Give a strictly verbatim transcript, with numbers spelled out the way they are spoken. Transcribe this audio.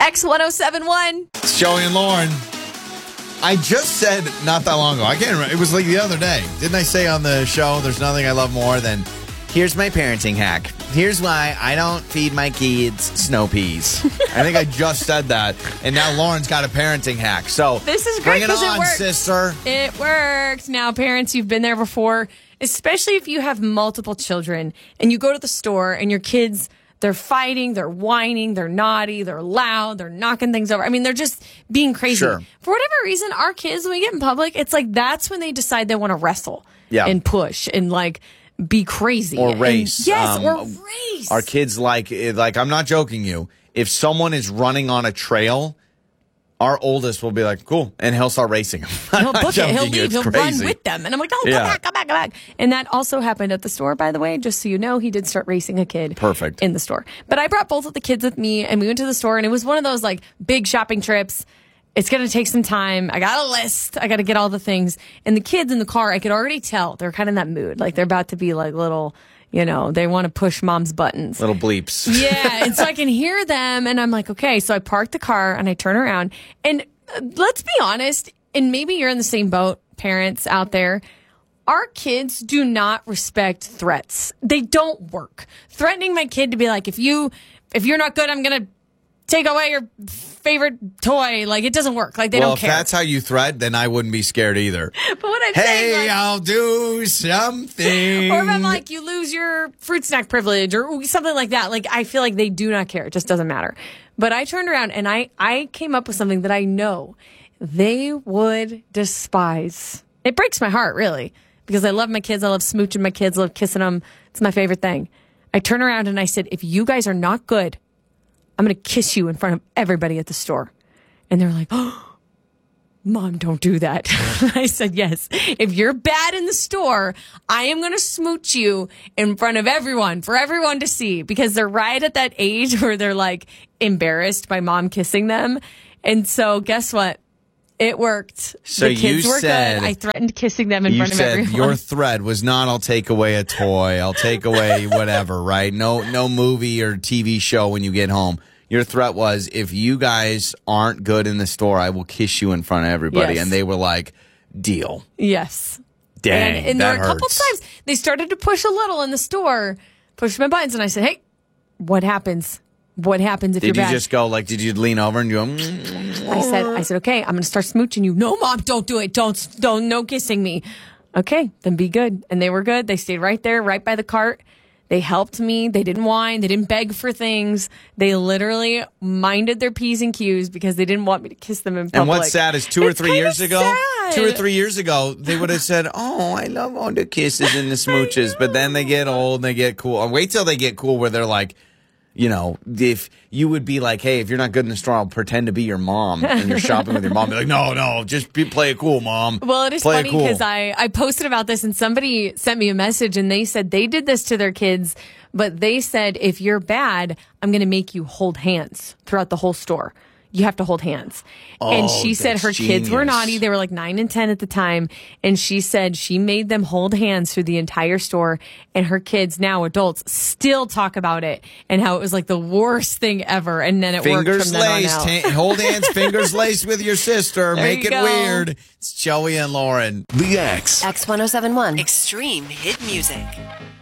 X ten seventy-one. It's Joey and Lauren. I just said not that long ago. I can't remember. It was like the other day. Didn't I say on the show, there's nothing I love more than, here's my parenting hack. Here's why I don't feed my kids snow peas. I think I just said that. And now Lauren's got a parenting hack. So This is bring great it because it on, worked. sister. It worked. Now, parents, you've been there before, especially if you have multiple children and you go to the store and your kids, they're fighting, they're whining, they're naughty, they're loud, they're knocking things over. I mean, they're just being crazy. Sure. For whatever reason, our kids, when we get in public, it's like that's when they decide they want to wrestle Yeah. and push and like be crazy. Or And- race. yes, Um, or race. Our kids like, like, I'm not joking you. If someone is running on a trail, our oldest will be like, cool. And he'll start racing. I'm He'll not book it. He'll joking you. leave. It's He'll crazy. run with them. And I'm like, oh, come Yeah. back, come back, come back. And that also happened at the store, by the way, just so you know. He did start racing a kid. Perfect. In the store. But I brought both of the kids with me, and we went to the store, and it was one of those, like, big shopping trips. It's going to take some time. I got a list. I got to get all the things. And the kids in the car, I could already tell they're kind of in that mood. Like, they're about to be, like, little, you know, they want to push mom's buttons. Little bleeps. Yeah, and so I can hear them, and I'm like, okay. So I park the car, and I turn around, and uh, let's be honest, and maybe you're in the same boat, parents out there. Our kids do not respect threats. They don't work. Threatening my kid to be like, if you, if you're not good, I'm gonna take away your favorite toy. Like, it doesn't work. Like, they well, don't if care. that's how you threat, then I wouldn't be scared either. But what I'm Hey, saying, like, I'll do something. or if I'm like, you lose your fruit snack privilege or something like that. Like, I feel like they do not care. It just doesn't matter. But I turned around and I, I came up with something that I know they would despise. It breaks my heart, really, because I love my kids. I love smooching my kids. I love kissing them. It's my favorite thing. I turned around and I said, if you guys are not good, I'm going to kiss you in front of everybody at the store. And they're like, oh, Mom, don't do that. I said, yes. If you're bad in the store, I am going to smooch you in front of everyone for everyone to see, because they're right at that age where they're like embarrassed by mom kissing them. And so guess what? It worked. So the kids you were said- good. I threatened kissing them in You front of said everyone. your threat was not, I'll take away a toy, I'll take away whatever, right? No, no movie or T V show when you get home. Your threat was, if you guys aren't good in the store, I will kiss you in front of everybody. Yes. And they were like, deal. Yes. Dang, and, and that there were a couple hurts. times they started to push a little in the store, push my buttons, and I said, hey, what happens? What happens if Did you're you bad? just go, like, did you lean over and you go, mm, I said, I said, okay, I'm going to start smooching you. No, Mom, don't do it. Don't, don't, no kissing me. Okay, then be good. And they were good. They stayed right there, right by the cart. They helped me. They didn't whine. They didn't beg for things. They literally minded their P's and Q's because they didn't want me to kiss them in public. And what's sad is two or It's three kinda years ago, sad. two or three years ago, they would have said, oh, I love all the kisses and the smooches. But then they get old and they get cool. Wait till they get cool where they're like, you know, if you would be like, hey, if you're not good in the store, I'll pretend to be your mom and you're shopping with your mom. Be like, no, no, just be, play it cool, Mom. Well, it is Play funny cool. because I, I posted about this and somebody sent me a message and they said they did this to their kids, but they said, if you're bad, I'm going to make you hold hands throughout the whole store. You have to hold hands. and Oh, she said that's her kids were genius. naughty. They were like nine and ten at the time. And she said she made them hold hands through the entire store. And her kids, now adults, still talk about it and how it was like the worst thing ever. And then it worked Fingers from then on laced. out. Ha- hold hands, fingers laced with your sister. There Make you it go. weird. It's Joey and Lauren. The X. X ten seventy-one. Extreme hit music.